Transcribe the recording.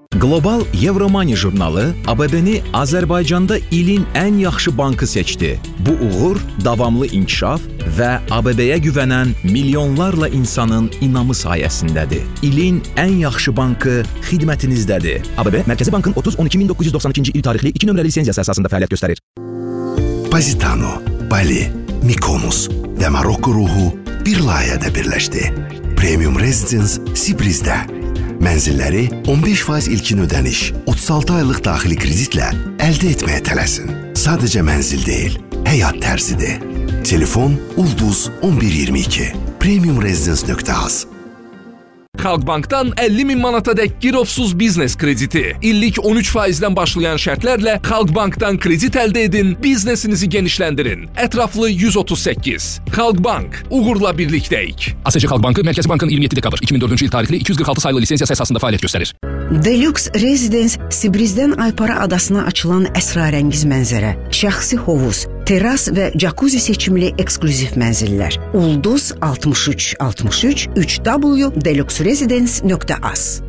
Global Euromoney jurnalı ABB-ni Azərbaycanda ilin ən yaxşı bankı seçdi. Bu uğur davamlı inkişaf və ABB-yə güvənən milyonlarla insanın inamı sayəsindədir. İlin ən yaxşı bankı xidmətinizdədir. ABB Mərkəzi Bankın 30-12-1992-ci il tarixli 2 nömrəli lisenziyası əsasında fəaliyyət göstərir. Positano, Bali, Mykonos və Marokko ruhu bir layihədə birləşdi. Premium Residence Sibrizdə. Mənzilləri 15% ilkin ödəniş, 36 aylıq daxili kreditlə əldə etməyə tələsin. Sadəcə mənzil deyil, həyat tərzidir. Telefon Ulduz 1122. Premiumresidence.az. Xalqbankdan 50.000 manatadək girovsuz biznes krediti. İllik 13%-dən başlayan şərtlərlə Xalqbankdan kredit əldə edin, biznesinizi genişləndirin. Ətraflı 138. Xalqbank, uğurla birlikdəyik. ASC Xalqbankı Mərkəzi Bankın 27 dekabr 2004-cü il tarixli 246 saylı lisenziyası əsasında fəaliyyət göstərir. Deluxe Residence Sibrizdən Aypara adasına açılan əsrarəngiz mənzərə, şəxsi hovuz, teras və jacuzzi seçimli eksklüziv mənzillər. Ulduz 6363 3W deluxeresidence.az.